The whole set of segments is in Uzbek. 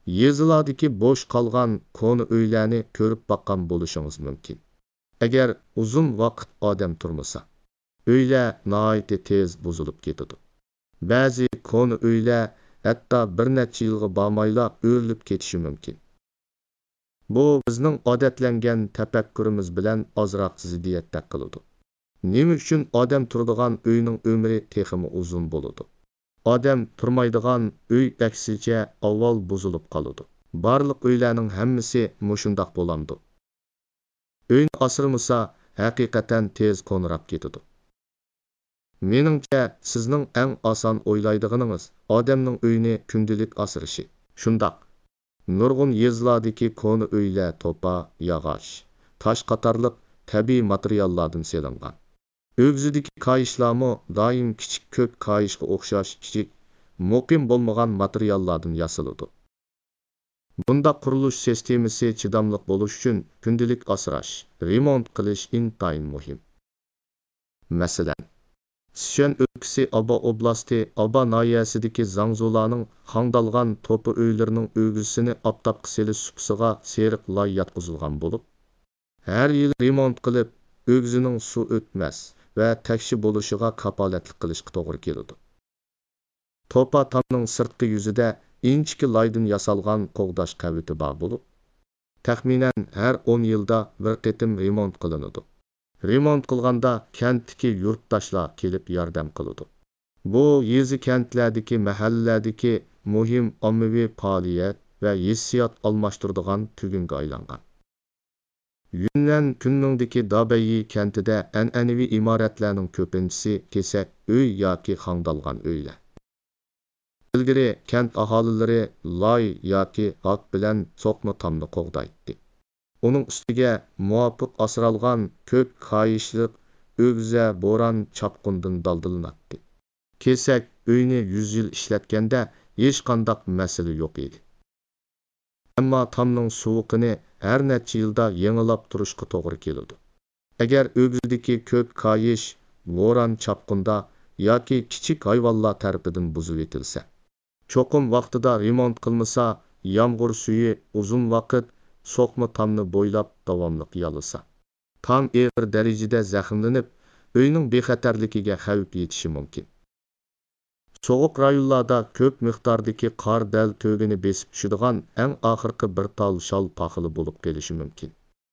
Yezilardagi bo'sh qolgan ko'ni uylarni ko'rib baqqan bo'lishingiz mumkin. Agar uzun vaqt odam turmasa, uylar nihoyatda tez buzilib ketadi. Ba'zi ko'ni uylar hatto bir necha yilga bormayla o'rilib ketishi mumkin. Bu bizning odatlangan tafakkurimiz bilan ozroq ziddiyatda qiladi. Nima uchun odam turadigan uyning umri texmi uzun bo'ladi? Odam turmaydigan uy aksincha avval buzilib qoladi. Barliq uylarning hammasi mushundoq bo'lamdi. Uyni asrmasa haqiqatan tez qo'nirab ketadi. Meningcha, sizning eng oson o'ylaydiganingiz odamning uyini kundalik asrishi. Shundoq. Nurg'un yezlardagi ko'ni uylar to'pa, yog'och, tosh qatorliq tabiiy materiallardan selingan. O'g'zidagi kayishlarmi doim kichik ko'k kayishga o'xshash kichik, muqim bo'lmagan materiallardan yasaladi. Bunda qurilish sistemasi chidamli bo'lish uchun kundalik asrash, remont qilish intayin muhim. Masalan, Sichuan o'lkasi Aba oblasti Aba noyasidagi Zangzularning hangdalgan to'pi uylarining o'g'zisini oftobga selish supsiga seriq loy yotqizilgan bo'lib, har yil remont qilib, o'g'zining suv o'tmas va takshi bo'lishiga kapolatlik qilishga to'g'ri keladi. To'pa tomning sirtqi yuzida inchki loydan yasalgan qo'g'dash qaviti bor bo'lib, taxminan har 10 yilda bir qitim remont qilinadi. Remont qilganda kentdagi yurtdoshlar kelib yordam qiladi. Bu yezi kentlardagi mahallalardagi muhim ommaviy faoliyat va hissiyot almashtiradigan tugunga aylangan. Yunnan Kunmingdagi Dabayi kentida an'anaviy imoratlarning ko'pinchisi kesak uy yoki hangdalgan uylar. Ilgari kent aholilari loy yoki ot bilan so'qma tomni qo'g'daydi. Uning ustiga muvofiq asralgan ko'k kayishliq o'g'za bo'ron chapqundan daldilanadi. Kesak uyni 100 yil ishlatganda hech qanday masala yo'q edi. Ammo tomning suviqini har necha yilda yangilab turishga to'g'ri keladi. Agar o'g'zidagi ko'k kayish bo'ron chapqunda yoki kichik hayvonlar tarafidan buzib etilsa, cho'qim vaqtida remont qilmasa, yomg'ir suvi uzun vaqt so'qma tomni bo'ylab davomli yalisa, tom og'ir darajada zaxmlanib, uyning bexatarligiga xavf yetishi mumkin. Soğuq rayonlarda ko'p miqdordagi qor dal to'gini besib tushadigan eng oxirgi bir tal shol paxili bo'lib qolishi mumkin.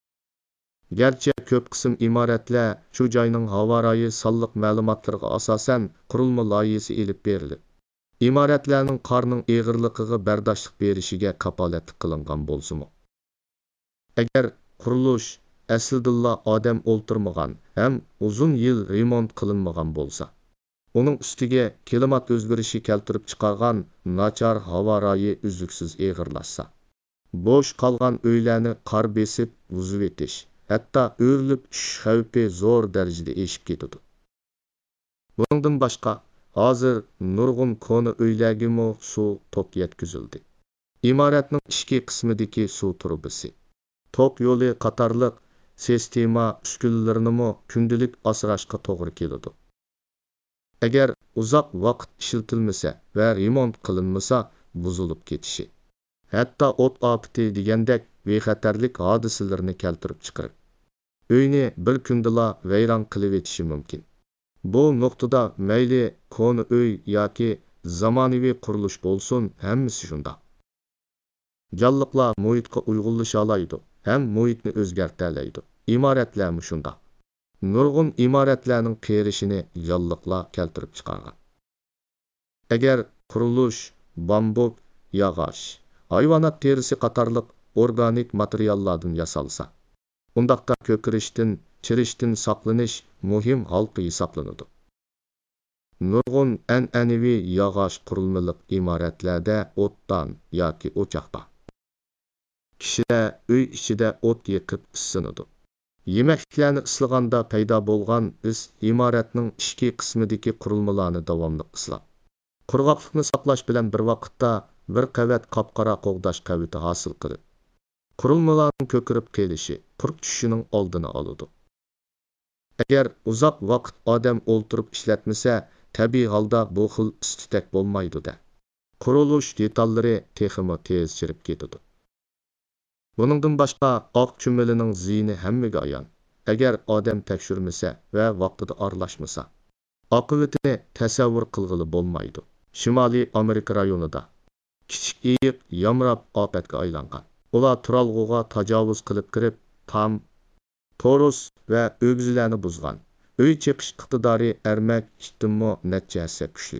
Garchi ko'p qism imoratlar shu joyning havorayi sonliq ma'lumotlariga asosan qurilma loyihasi elib berilib, imoratlarning qorning og'irligiga bardoshlik berishiga kapolatlik qilingan bo'lsa-mu. Agar qurilish aslida odam o'ltirmagan ham uzun yil remont qilinmagan bo'lsa, uning ustiga klimat o'zgarishi keltirib chiqargan nachar havorayi uzluksiz og'irlashsa, bo'sh qolgan uylarni qor besib buzib etish, hatto o'rilib tushish xavfi zo'r darajada eshib ketadi. Bundan boshqa, hozir nurg'un ko'ni uylarga suv tok yetkazildi. Imoratning ichki qismidagi suv trubasi, tok yo'li qatorliq sistema uskunalarini kundalik asrashga to'g'ri keladi. Agar uzoq vaqt ishlatilmasa va remont qilinmasa, buzilib ketishi, hatto o't ofati degandek bexatarlik hodisalarini keltirib chiqarib, uyni bir kundala vayron qilib etishi mumkin. Bu nuqtada mayli ko'ni uy yoki zamonaviy qurilish bo'lsin, hammasi shundoq. Jonliqlar muhitga uyg'unlasha oladi ham muhitni o'zgartiradi. Imoratlar shundoq. Nurg'un imoratlarning qerishini jonliqlar keltirib chiqargan. Agar qurilish bambuk, yog'och, hayvonot terisi qatorliq organik materiallardan yasalsa, undaqda ko'kirishdan, chirishdan saqlanish muhim halqi hisoblanadi. Nurg'un an'anaviy yog'och qurilmaliq imoratlarda o'tdan yoki o'choqda kishilar uy ichida o't yoqib isinadi. Yemekliklarni islaganda paydo bo'lgan is imoratning ichki qismidagi qurilmalarni davomli islab, qurg'oqlikni saqlash bilan bir vaqtda bir qavat qop-qora qo'g'dash qaviti hosil qilib, qurilmalarning ko'kirib qelishi, qurq tushishining oldini oladi. Agar uzoq vaqt odam o'ltirib ishlatmasa, tabiiy holda bu xil istitak bo'lmaydi-da. qurilish detallari texmi tez chirib ketadi. Buningdan boshqa oq cho'milining ziyni hammaga ayon. Agar odam tekshirmasa va vaqtida aralashmasa, oqibatini tasavvur qilg'ili bo'lmaydi. Shimoliy Amerika rayonida kichik iyiq yamrab ofatga aylangan. Ular turalg'uga tajovuz qilib kirib, tam, torus va o'g'izlarni buzgan. Uy chiqish iqtidori ermak ishtimmo natijasi kuchli.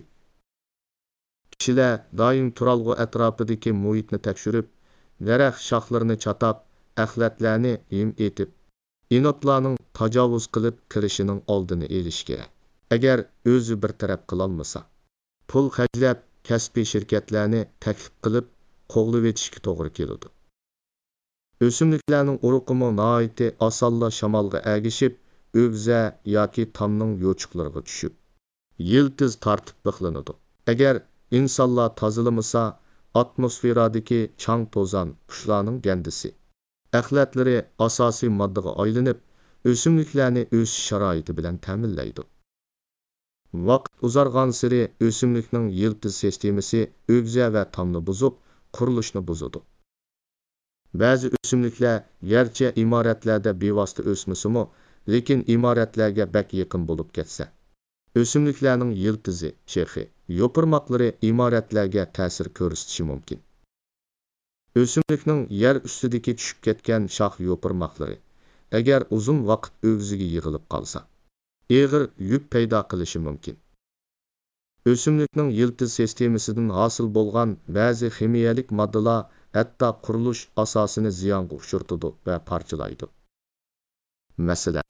Kishilar doim turalg'u atrofidagi muhitni tekshirib, daraxt shoxlarini chatab, axlatlarni yem etib, inotlarning tajovuz qilib kirishining oldini olish kerak. Agar o'zi bir taraf qilolmasa, pul xajlab kasbiy shirkatlarni taklif qilib qo'g'lib etishga to'g'ri keladi. O'simliklarning uruqimi noiti osonla shamolga agishib, o'g'za yoki tomning yo'chiqlariga tushib, yiltiz tortib bixlanadi. Agar insonlar tozalamasa, atmosferadagi chang to'zon, qushlarning gandisi, axlatlari asosiy moddaga aylanib, o'simliklarni o'sish sharoiti bilan ta'minlaydi. Vaqt uzargan siri o'simlikning yiltiz sistemasi o'g'za va tomni buzib, qurilishni buzadi. Ba'zi o'simliklar garchi imoratlarda bevosita o'smasimi, lekin imoratlarga bak yaqin bo'lib ketsa, o'simliklarning yiltizi, shexi, yo'pirmoqlari imoratlarga ta'sir ko'rsatishi mumkin. O'simlikning yer ustidagi tushib ketgan shox yo'pirmoqlari agar uzun vaqt o'g'ziga yig'ilib qolsa, og'ir yuk paydo qilishi mumkin. O'simlikning yiltiz sistemasidan hosil bo'lgan ba'zi ximiyalik moddalar hatto qurilish asosini ziyonga uchirtadi va parchalaydi. Masalan,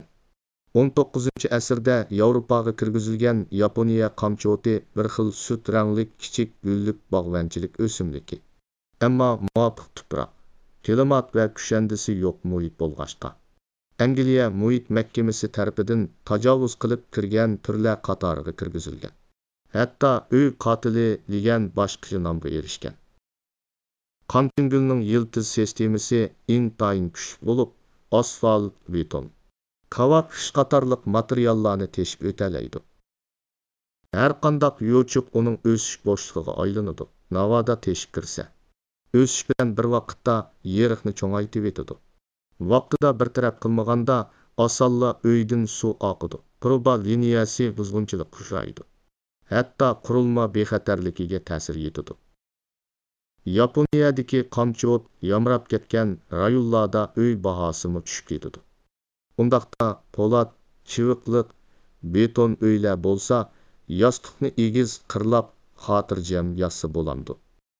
19-asrda Yevropaga kirgizilgan Yaponiya qamchoti bir xil sut rangli kichik gullik bog'vanchilik o'simligi. Ammo muvofiq tuproq, klimat va kushandisi yo'q muhit bo'lg'achqa, Angliya muhit mahkamasi tarafidan tajovuz qilib kirgan turlar qatoriga kirgizilgan. Hatto uy qotili degan boshqa nomga erishgan. Qamchingulning yiltiz sistemasi intayin kuchli bo'lib, asfalt, beton, kavak qatorliq materiallarni teshib o'talaydi. Har qanday yo'chiq uning o'sish bo'shlig'iga aylanadi. Navoda teshib kirsa, o'sish bilan bir vaqtda yeriqni cho'ngaytib etadi. Vaqtida bir taraf qilmaganda osonla uydan suv oqidi. Proba liniyasi buzg'unchilik uchraydi. Hatto qurilma bexatarligiga ta'sir etadi. Yaponiyadagi qamchot yamrab ketgan rayonlarda uy bahosimi tushib ketadi. Undaqda po'lat, chiviqliq, beton uylar bo'lsa, yostiqni egiz qirlab xotirjam yotsa bo'ladi.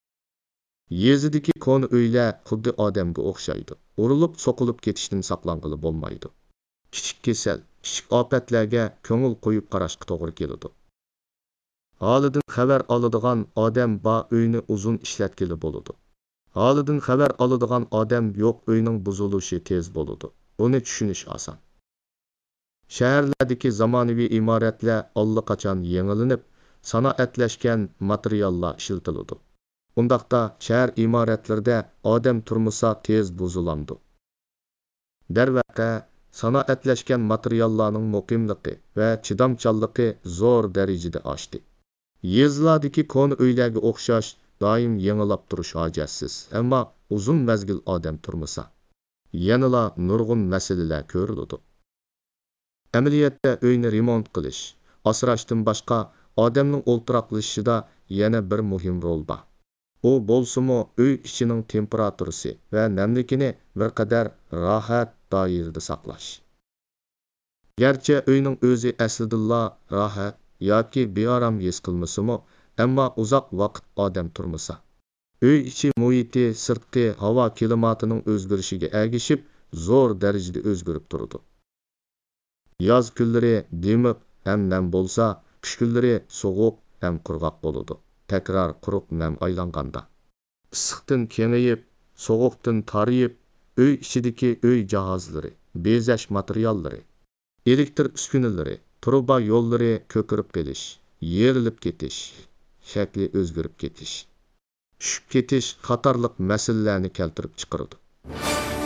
Yezidagi ko'ni uylar xuddi odamga o'xshaydi. Urilib, so'qilib ketishdan saqlanqili bo'lmaydi. Kichik kasal, kichik ofatlarga ko'ngil qo'yib qarashga to'g'ri keladi. Holidan xabar oladigan odam ba uyni uzun ishlatkili bo'ladi. Holidan xabar oladigan odam yo'q, uyning buzilishi tez bo'ladi. Buni tushunish oson. Shaharlardagi zamonaviy imoratlar allaqachon yangilanib, sanoatlashgan materiallar ishlatiladi. Undaqda shahar imoratlarida odam turmusa tez buziladi. Darvaqa, sanoatlashgan materiallarning muqimligi va chidamchanligi zo'r darajada oshdi. Yezlardagi ko'ni uylarga o'xshash doim yangilab turish hojatsiz, ammo uzun mazgil odam turmusa yanala nurg'un masalalar ko'riladi. Amaliyotda uyni remont qilish, asrashdan boshqa odamning o'ltiraqlashishida yana bir muhim rol bor. U bo'lsa-mu uy ichining temperaturasi va namlikini bir qadar rohat doirada saqlash. Garchi uyning o'zi aslida rohat yoki beorom his qilmasa-mu, ammo uzoq vaqt odam turmasa, uy ichi muhiti sirtqi havo klimatining o'zgarishiga ergishib, zo'r darajada o'zgarib turadi. Yoz kunlari dimiq ham nam bo'lsa, qish kunlari sovuq ham qurg'oq bo'ladi. Takror quruq nam aylanganda, issiqdan kengayib, sovuqdan tariyib, uy ichidagi uy jihozlari, bezash materiallari, elektr uskunalari, truba yo'llari ko'kirib qelish, yerilib ketish, shakli o'zgarib ketish, tushib ketish qatorliq masalalarni keltirib chiqaradi.